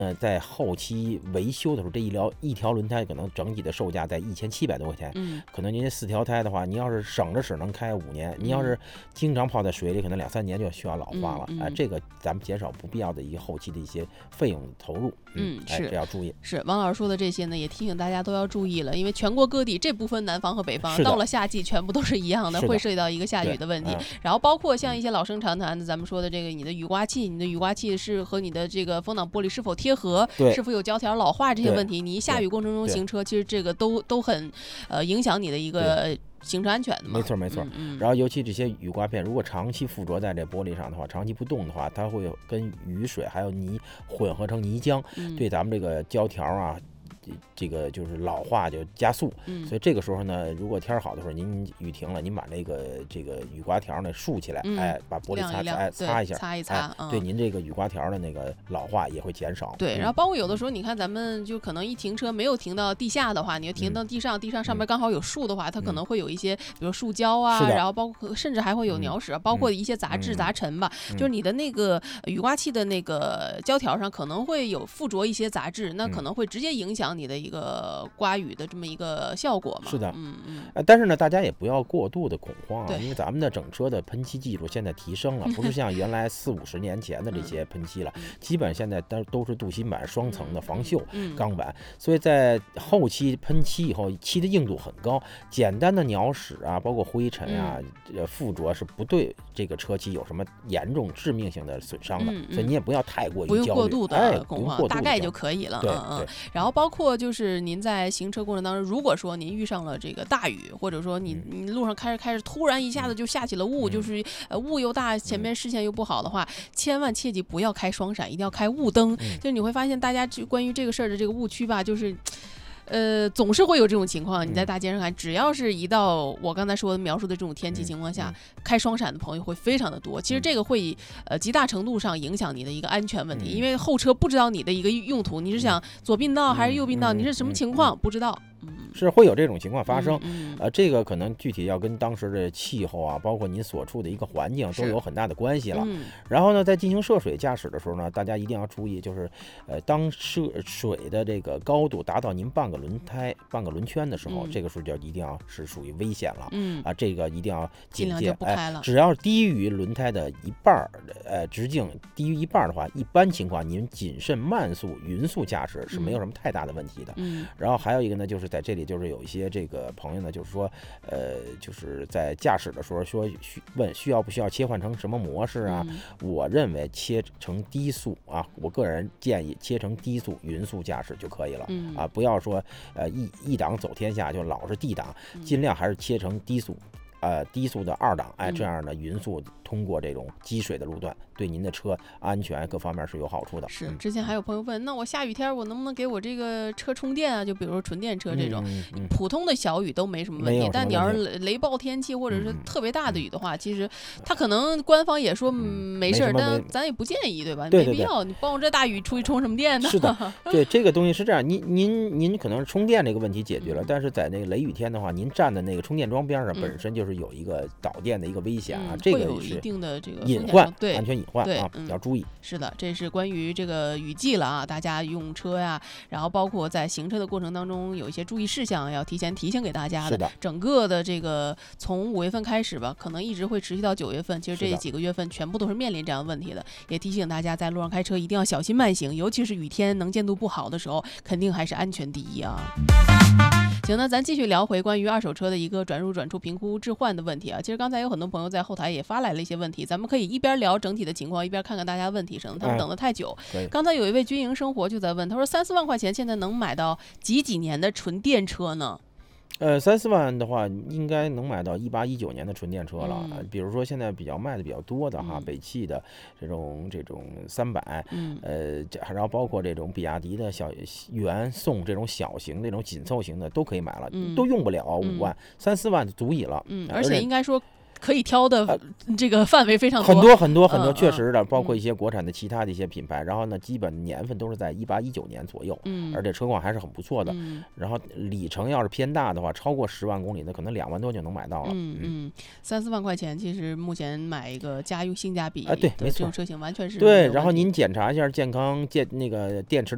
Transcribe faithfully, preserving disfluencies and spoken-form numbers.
呃，在后期维修的时候，这一条一条轮胎可能整体的售价在一千七百多块钱。 嗯， 可能您这四条胎的话，你要是省着使能开五年，你要是经常泡在水里，可能两三年就需要老化了。哎、 嗯嗯呃，这个咱们减少不必要的一个后期的一些费用投入。 嗯， 哎、 是， 这要注意。 是王老师说的这些呢，也提醒大家都要注意了，因为全国各地这不分南方和北方，到了夏季全部都是一样的， 的会涉及到一个下雨的问题。 嗯、 然后包括像一些老生常谈的，咱们说的这个你的雨刮器，你的雨刮器是和你的这个风挡玻璃是否贴合，是否有胶条老化这些问题，你一下雨过程中行车，其实这个都都很呃影响你的一个行车安全的嘛。 没错没错、嗯嗯、然后尤其这些雨刮片如果长期附着在这玻璃上的话，长期不动的话，它会跟雨水还有泥混合成泥浆、嗯、对咱们这个胶条啊这个就是老化就加速、嗯、所以这个时候呢，如果天好的时候，您雨停了，您把那个这个雨刮条呢竖起来、嗯、哎，把玻璃擦擦擦一下， 擦一擦、 哎嗯、对您这个雨刮条的那个老化也会减少。 对、嗯、然后包括有的时候你看咱们就可能一停车没有停到地下的话，你要停到地上、嗯、地上上面刚好有树的话、嗯、它可能会有一些比如树胶啊，然后包括甚至还会有鸟屎、嗯、包括一些杂质、嗯、杂尘吧、嗯、就是你的那个雨刮器的那个胶条上可能会有附着一些杂质，那可能会直接影响你的一个刮雨的这么一个效果嘛。 是的， 嗯嗯、 呃。但是呢，大家也不要过度的恐慌啊，因为咱们的整车的喷漆技术现在提升了，不是像原来四五十年前的这些喷漆了，嗯、基本现在都都是镀锌板双层的防锈钢板，嗯嗯、所以在后期喷漆以后，漆的硬度很高，简单的鸟屎啊，包括灰尘啊，呃、嗯，附着是不对这个车漆有什么严重致命性的损伤的，嗯嗯、所以你也不要太过于焦虑， 不用过度的恐慌， 哎、 大概就可以了。 对嗯对。 然后包括就是您在行车过程当中，如果说您遇上了这个大雨，或者说你你路上开着开着突然一下子就下起了雾，嗯、就是呃雾又大，前面视线又不好的话，嗯、千万切记不要开双闪，一定要开雾灯。嗯、就是你会发现大家就关于这个事儿的这个误区吧，就是。呃，总是会有这种情况。你在大街上看，只要是一到我刚才说的描述的这种天气情况下，嗯、开双闪的朋友会非常的多。其实这个会呃极大程度上影响你的一个安全问题，嗯、因为后车不知道你的一个用途，你是想左并道还是右并道，嗯、你是什么情况，嗯、不知道。 是会有这种情况发生， 嗯嗯、 呃，这个可能具体要跟当时的气候啊，包括您所处的一个环境都有很大的关系了。 嗯、 然后呢，在进行涉水驾驶的时候呢，大家一定要注意，就是呃，当涉水的这个高度达到您半个轮胎、半个轮圈的时候，嗯、这个时候就一定要是属于危险了。 嗯啊，这个一定要警戒， 哎， 只要低于轮胎的一半，呃，直径低于一半的话，一般情况您谨慎慢速、匀速驾驶是没有什么太大的问题的。 嗯。 然后还有一个呢，就是在这里。就是有一些这个朋友呢，就是说，呃，就是在驾驶的时候说需问需要不需要切换成什么模式啊？ 嗯、 我认为切成低速啊，我个人建议切成低速匀速驾驶就可以了、 嗯、 啊，不要说呃一一档走天下就老是 D 档，尽量还是切成低速。呃，低速的二档，哎，这样的匀速通过这种积水的路段，对您的车安全各方面是有好处的。 是，之前还有朋友问，那我下雨天我能不能给我这个车充电啊？就比如说纯电车这种， 嗯嗯、 普通的小雨都没什么问题，但你要是雷暴天气或者是特别大的雨的话，嗯、其实他可能官方也说没事， 嗯、 但咱也不建议，对吧？ 对对对， 没必要，你帮我这大雨出去充什么电呢？ 是的，对这个东西是这样，您您您可能是充电这个问题解决了，嗯、但是在那个雷雨天的话，您站的那个充电桩边上本身就是有一个导电的一个危险啊， 嗯、 这个有一定的这个隐患， 对安全隐患啊， 嗯、 要注意。 是的，这是关于这个雨季了啊，大家用车呀，然后包括在行车的过程当中有一些注意事项要提前提醒给大家的。 是的， 整个的这个从五月份开始吧，可能一直会持续到九月份，其实这几个月份全部都是面临这样的问题的。也提醒大家在路上开车一定要小心慢行，尤其是雨天能见度不好的时候，肯定还是安全第一啊。行，那咱继续聊回关于二手车的一个转入转出评估置换的问题啊。其实刚才有很多朋友在后台也发来了一些问题，咱们可以一边聊整体的情况，一边看看大家问题，省得他们等得太久。 嗯、 刚才有一位军营生活就在问，他说三四万块钱现在能买到几几年的纯电车呢？ 呃，三四万的话，应该能买到一八一九年的纯电车了。 嗯、 比如说现在比较卖的比较多的哈， 嗯、 北汽的这种这种三百， 嗯， 呃，然后包括这种比亚迪的小元宋这种小型这种紧凑型的都可以买了， 嗯、 都用不了五万，三四万足矣了。 嗯，而且应该说。可以挑的这个范围非常多， 很多很多很多， 嗯、 确实的， 嗯、 包括一些国产的其他的一些品牌，嗯、然后呢，基本年份都是在一八一九年左右， 嗯， 而且车况还是很不错的， 嗯， 然后里程要是偏大的话，超过十万公里的，可能两万多就能买到了， 嗯嗯，三四万块钱，其实目前买一个家用性价比啊，对，没错， 这种车型完全是对，然后您检查一下健康健那个电池的。